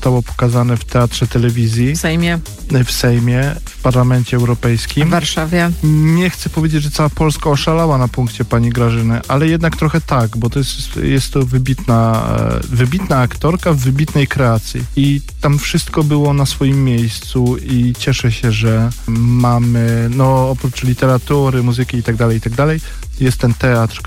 zostało pokazane w Teatrze Telewizji. W Sejmie, w Parlamencie Europejskim. W Warszawie. Nie chcę powiedzieć, że cała Polska oszalała na punkcie pani Grażyny, ale jednak trochę tak, bo to jest to wybitna aktorka w wybitnej kreacji. I tam wszystko było na swoim miejscu i cieszę się, że mamy, oprócz literatury, muzyki i tak dalej, jest ten teatr,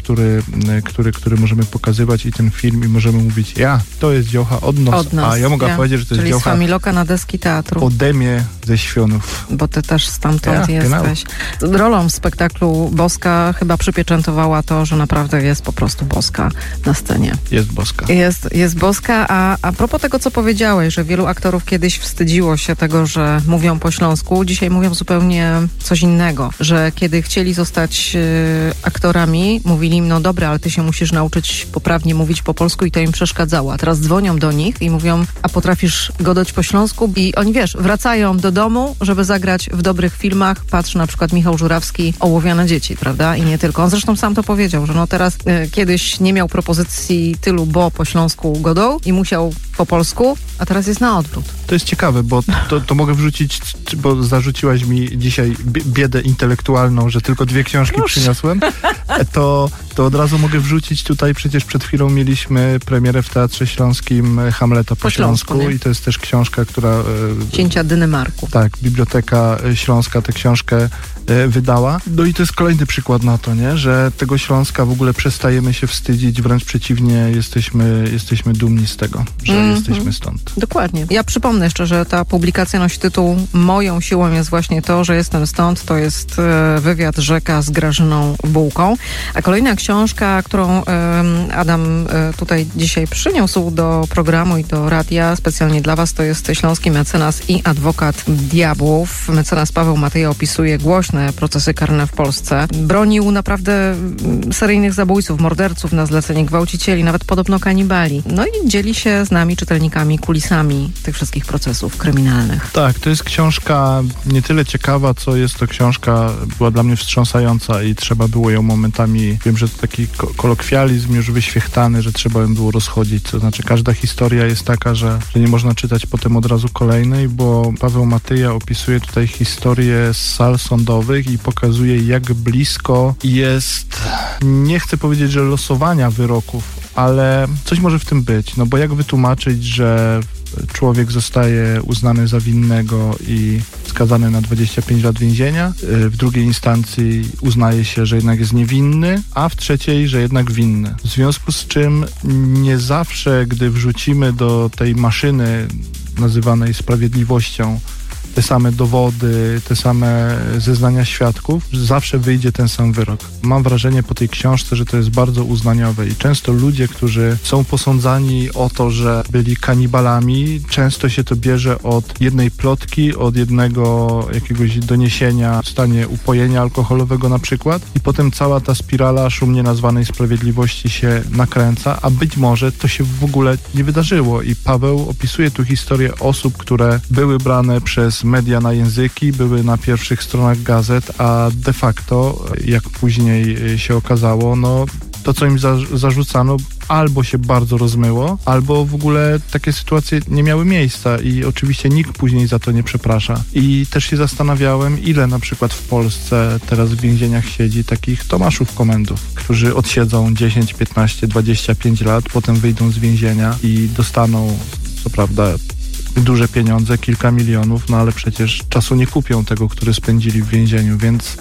który możemy pokazywać i ten film i możemy mówić, to jest dziołcha od nas. A ja mogę powiedzieć, że to jest dziołcha z Familoka na deski teatru. Ode mnie ze Świąnów. Bo ty też stamtąd jesteś. Genau. Rolą w spektaklu Boska chyba przypieczętowała to, że naprawdę jest po prostu boska na scenie. Jest boska. Jest boska, a propos tego, co powiedziałeś, że wielu aktorów kiedyś wstydziło się tego, że mówią po śląsku, dzisiaj mówią zupełnie coś innego, że kiedy chcieli zostać aktorami, mówili im, dobra, ale ty się musisz nauczyć poprawnie mówić po polsku i to im przeszkadzało. A teraz dzwonią do nich i mówią, a potrafisz gadać po śląsku? I oni, wracają do domu, żeby zagrać w dobrych filmach. Patrz, na przykład Michał Żurawski, Ołowiane dzieci, prawda? I nie tylko. On zresztą sam to powiedział, że teraz kiedyś nie miał propozycji tylu, bo po śląsku godą i musiał po polsku, a teraz jest na odwrót. To jest ciekawe, bo to mogę wrzucić, bo zarzuciłaś mi dzisiaj biedę intelektualną, że tylko 2 książki przyniosłem. To od razu mogę wrzucić tutaj, przecież przed chwilą mieliśmy premierę w Teatrze Śląskim Hamleta po śląsku i to jest też książka, która... Księcia Dynemarku. Tak, Biblioteka Śląska tę książkę wydała. I to jest kolejny przykład na to, nie? Że tego Śląska w ogóle przestajemy się wstydzić, wręcz przeciwnie, jesteśmy dumni z tego, że jesteśmy stąd. Dokładnie. Ja przypomnę jeszcze, że ta publikacja nosi tytuł Moją siłą jest właśnie to, że jestem stąd. To jest wywiad Rzeka z Grażyną Bułką. A kolejna książka, którą Adam tutaj dzisiaj przyniósł do programu i do radia specjalnie dla was, to jest Śląski mecenas i adwokat diabłów. Mecenas Paweł Matyja opisuje głośne procesy karne w Polsce. Bronił naprawdę seryjnych zabójców, morderców na zlecenie, gwałcicieli, nawet podobno kanibali. I dzieli się z nami, czytelnikami, kulisami tych wszystkich procesów kryminalnych. Tak, to jest książka nie tyle ciekawa, co jest to książka, była dla mnie wstrząsająca i trzeba było ją momentami, wiem, że to taki kolokwializm już wyświechtany, że trzeba ją było rozchodzić. To znaczy każda historia jest taka, że nie można czytać potem od razu kolejnej, bo Paweł Matyja opisuje tutaj historię z sal sądowych i pokazuje, jak blisko jest, nie chcę powiedzieć, że losowania wyroków, ale coś może w tym być, bo jak wytłumaczyć, że człowiek zostaje uznany za winnego i skazany na 25 lat więzienia, w drugiej instancji uznaje się, że jednak jest niewinny, a w trzeciej, że jednak winny. W związku z czym nie zawsze, gdy wrzucimy do tej maszyny nazywanej sprawiedliwością te same dowody, te same zeznania świadków, zawsze wyjdzie ten sam wyrok. Mam wrażenie po tej książce, że to jest bardzo uznaniowe i często ludzie, którzy są posądzani o to, że byli kanibalami, często się to bierze od jednej plotki, od jednego jakiegoś doniesienia w stanie upojenia alkoholowego na przykład i potem cała ta spirala szumnie nazwanej sprawiedliwości się nakręca, a być może to się w ogóle nie wydarzyło i Paweł opisuje tu historię osób, które były brane przez media na języki, były na pierwszych stronach gazet, a de facto, jak później się okazało, to, co im zarzucano, albo się bardzo rozmyło, albo w ogóle takie sytuacje nie miały miejsca i oczywiście nikt później za to nie przeprasza. I też się zastanawiałem, ile na przykład w Polsce teraz w więzieniach siedzi takich Tomaszów komendów, którzy odsiedzą 10, 15, 25 lat, potem wyjdą z więzienia i dostaną, co prawda, duże pieniądze, kilka milionów, ale przecież czasu nie kupią tego, który spędzili w więzieniu, więc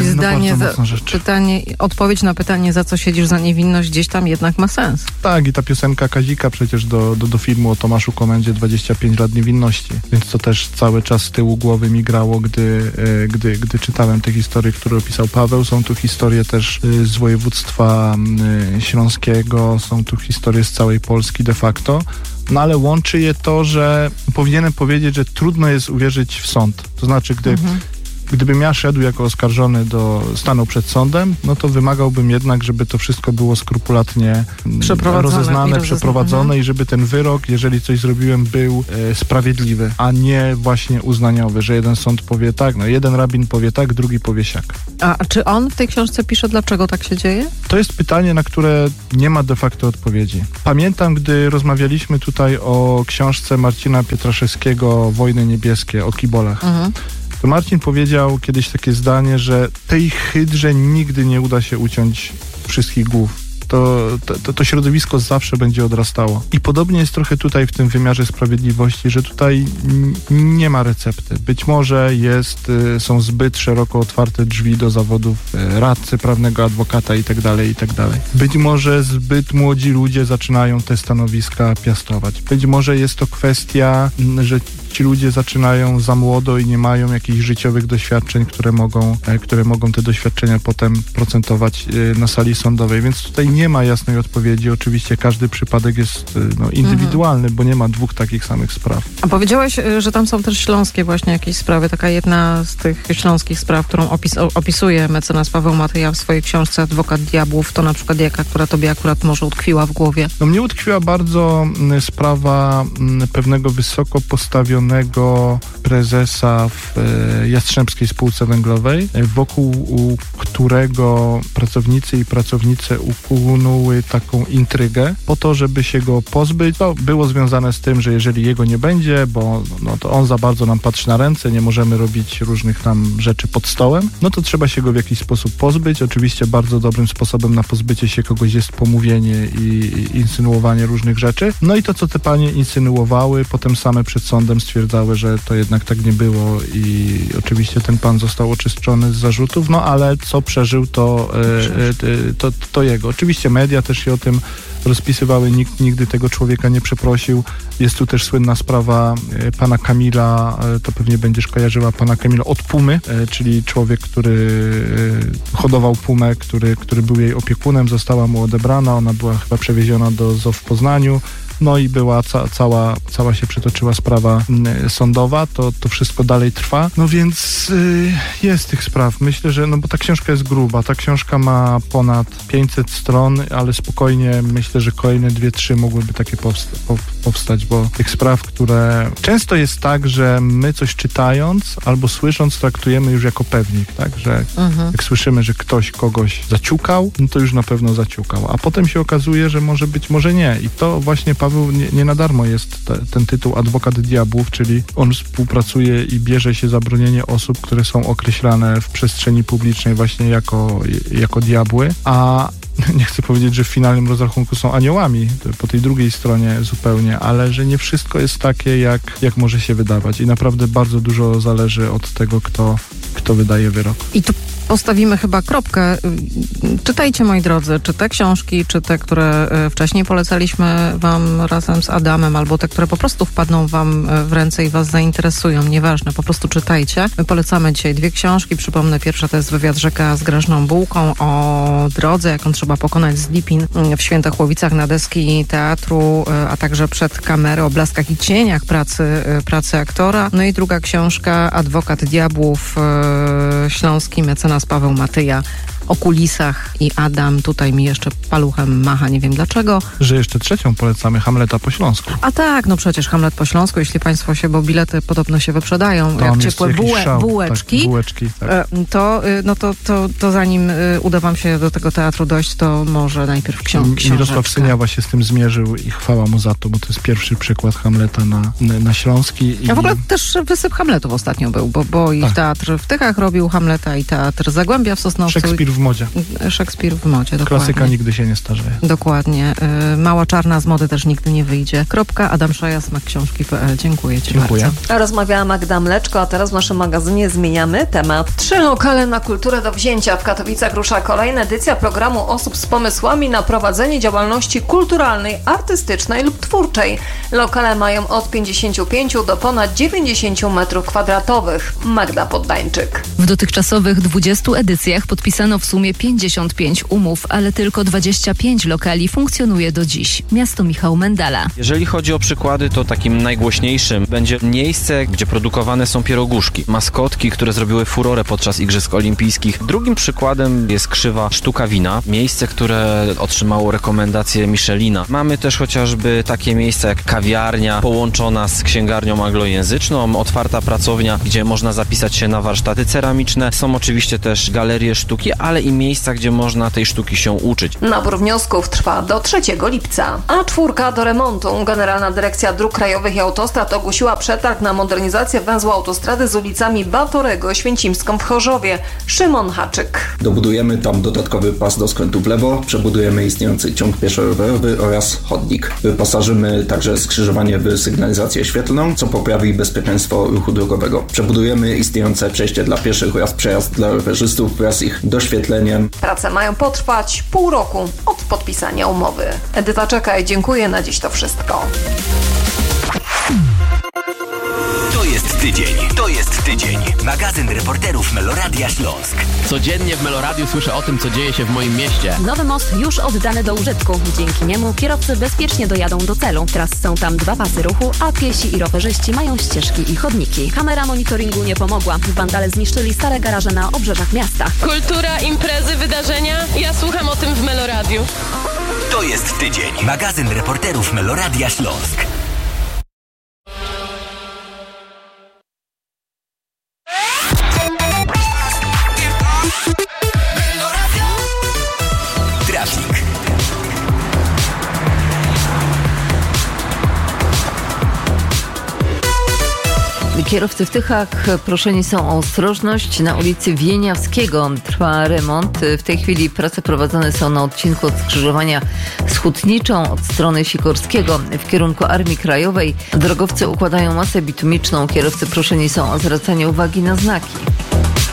czyli odpowiedź na pytanie, za co siedzisz za niewinność, gdzieś tam jednak ma sens. Tak, i ta piosenka Kazika przecież do filmu o Tomaszu Komendzie 25 lat niewinności, więc to też cały czas z tyłu głowy mi grało, gdy czytałem te historie, które opisał Paweł. Są tu historie też z województwa śląskiego, są tu historie z całej Polski de facto. Ale łączy je to, że powinienem powiedzieć, że trudno jest uwierzyć w sąd. To znaczy, gdy gdybym ja szedł jako oskarżony stanął przed sądem, no to wymagałbym jednak, żeby to wszystko było skrupulatnie rozeznane, przeprowadzone i żeby ten wyrok, jeżeli coś zrobiłem, był sprawiedliwy, a nie właśnie uznaniowy, że jeden sąd powie tak, no jeden rabin powie tak, drugi powie siak. A czy on w tej książce pisze, dlaczego tak się dzieje? To jest pytanie, na które nie ma de facto odpowiedzi. Pamiętam, gdy rozmawialiśmy tutaj o książce Marcina Pietraszewskiego Wojny niebieskie, o kibolach. To Marcin powiedział kiedyś takie zdanie, że tej hydrze nigdy nie uda się uciąć wszystkich głów. To środowisko zawsze będzie odrastało. I podobnie jest trochę tutaj w tym wymiarze sprawiedliwości, że tutaj nie ma recepty. Być może są zbyt szeroko otwarte drzwi do zawodów radcy prawnego, adwokata itd. Być może zbyt młodzi ludzie zaczynają te stanowiska piastować. Być może jest to kwestia, że ci ludzie zaczynają za młodo i nie mają jakichś życiowych doświadczeń, które mogą te doświadczenia potem procentować na sali sądowej. Więc tutaj nie ma jasnej odpowiedzi. Oczywiście każdy przypadek jest indywidualny, bo nie ma dwóch takich samych spraw. A powiedziałeś, że tam są też śląskie właśnie jakieś sprawy. Taka jedna z tych śląskich spraw, którą opisuje mecenas Paweł Matyja w swojej książce Adwokat Diabłów, to na przykład jaka, która tobie akurat może utkwiła w głowie? No mnie utkwiła bardzo sprawa pewnego wysoko postawionego prezesa w Jastrzębskiej Spółce Węglowej, wokół którego pracownicy i pracownice ukuły taką intrygę po to, żeby się go pozbyć. To było związane z tym, że jeżeli jego nie będzie, bo to on za bardzo nam patrzy na ręce, nie możemy robić różnych tam rzeczy pod stołem, no to trzeba się go w jakiś sposób pozbyć. Oczywiście bardzo dobrym sposobem na pozbycie się kogoś jest pomówienie i insynuowanie różnych rzeczy. No i to, co te panie insynuowały, potem same przed sądem stwierdzały, że to jednak tak nie było i oczywiście ten pan został oczyszczony z zarzutów, no ale co przeżył, to jego. Oczywiście media też się o tym rozpisywały, nikt nigdy tego człowieka nie przeprosił. Jest tu też słynna sprawa pana Kamila, to pewnie będziesz kojarzyła pana Kamila od Pumy, czyli człowiek, który hodował Pumę, który był jej opiekunem, została mu odebrana, ona była chyba przewieziona do zoo w Poznaniu. No i była cała się przetoczyła sprawa sądowa, to wszystko dalej trwa. No więc jest tych spraw. Myślę, że, bo ta książka jest gruba, ta książka ma ponad 500 stron, ale spokojnie myślę, że kolejne 2-3 mogłyby takie powstać, bo tych spraw, które... Często jest tak, że my coś czytając albo słysząc traktujemy już jako pewnik, tak? Że jak słyszymy, że ktoś kogoś zaciukał, no to już na pewno zaciukał. A potem się okazuje, że może być, może nie. I to właśnie Paweł nie na darmo jest ten tytuł Adwokat Diabłów, czyli on współpracuje i bierze się za bronienie osób, które są określane w przestrzeni publicznej właśnie jako diabły, a nie chcę powiedzieć, że w finalnym rozrachunku są aniołami, po tej drugiej stronie zupełnie, ale że nie wszystko jest takie, jak może się wydawać i naprawdę bardzo dużo zależy od tego, kto wydaje wyrok. I tu postawimy chyba kropkę. Czytajcie, moi drodzy, czy te książki, czy te, które wcześniej polecaliśmy wam razem z Adamem, albo te, które po prostu wpadną wam w ręce i was zainteresują, nieważne, po prostu czytajcie. My polecamy dzisiaj 2 książki. Przypomnę, pierwsza to jest Wywiad Rzeka z Grażną Bułką o drodze, jaką trzeba pokonać z Lipin w Świętochłowicach na deski teatru, a także przed kamery, o blaskach i cieniach pracy aktora. No i druga książka Adwokat Diabłów, śląski mecenas Paweł Matyja o kulisach i Adam tutaj mi jeszcze paluchem macha, nie wiem dlaczego. Że jeszcze trzecią polecamy, Hamleta po śląsku. A tak, no przecież Hamlet po śląsku, jeśli państwo się, bo bilety podobno się wyprzedają, tam jak ciepłe bułeczki, tak, bułeczki, tak. To zanim uda wam się do tego teatru dojść, to może najpierw książeczkę. Mirosław Syniawa się z tym zmierzył i chwała mu za to, bo to jest pierwszy przykład Hamleta na śląski. A w ogóle też wysyp Hamletów ostatnio był, bo i teatr w Tychach robił Hamleta i teatr Zagłębia w Sosnowcu. Szekspir w modzie. Szekspir w modzie, dokładnie. Klasyka nigdy się nie starzeje. Dokładnie. Mała czarna z mody też nigdy nie wyjdzie. Adam Szaja, smakksiążki.pl. Dziękuję ci bardzo. Rozmawiała Magda Mleczko, a teraz w naszym magazynie zmieniamy temat. 3 lokale na kulturę do wzięcia. W Katowicach rusza kolejna edycja programu osób z pomysłami na prowadzenie działalności kulturalnej, artystycznej lub twórczej. Lokale mają od 55 do ponad 90 m2. Magda Poddańczyk. W W dotychczasowych 20 edycjach podpisano w sumie 55 umów, ale tylko 25 lokali funkcjonuje do dziś. Miasto Michał Mendala. Jeżeli chodzi o przykłady, to takim najgłośniejszym będzie miejsce, gdzie produkowane są pieroguszki, maskotki, które zrobiły furorę podczas Igrzysk Olimpijskich. Drugim przykładem jest Krzywa Sztuka Wina, miejsce, które otrzymało rekomendację Michelina. Mamy też chociażby takie miejsca jak kawiarnia połączona z księgarnią anglojęzyczną, otwarta pracownia, gdzie można zapisać się na warsztaty ceramiczne. Są oczywiście też galerie sztuki, ale i miejsca, gdzie można tej sztuki się uczyć. Nabór wniosków trwa do 3 lipca. A4 do remontu. Generalna Dyrekcja Dróg Krajowych i Autostrad ogłosiła przetarg na modernizację węzła autostrady z ulicami Batorego, Święcimską w Chorzowie. Szymon Haczyk. Dobudujemy tam dodatkowy pas do skrętu w lewo, przebudujemy istniejący ciąg pieszo-rowerowy oraz chodnik. Wyposażymy także skrzyżowanie w sygnalizację świetlną, co poprawi bezpieczeństwo ruchu drogowego. Przebudujemy istniejące przejście dla pieszych oraz przejazd dla rowerzystów wraz z ich doświetleniem. Prace mają potrwać pół roku od podpisania umowy. Edyta Czekaj, dziękuję. Na dziś to wszystko. To jest tydzień. Magazyn reporterów Meloradia Śląsk. Codziennie w Meloradiu słyszę o tym, co dzieje się w moim mieście. Nowy most już oddany do użytku. Dzięki niemu kierowcy bezpiecznie dojadą do celu. Teraz są tam 2 pasy ruchu, a piesi i rowerzyści mają ścieżki i chodniki. Kamera monitoringu nie pomogła. Wandale zniszczyli stare garaże na obrzeżach miasta. Kultura, imprezy, wydarzenia. Ja słucham o tym w Meloradiu. To jest tydzień. Magazyn reporterów Meloradia Śląsk. Kierowcy w Tychach proszeni są o ostrożność. Na ulicy Wieniawskiego trwa remont. W tej chwili prace prowadzone są na odcinku od skrzyżowania z Hutniczą od strony Sikorskiego w kierunku Armii Krajowej. Drogowcy układają masę bitumiczną. Kierowcy proszeni są o zwracanie uwagi na znaki.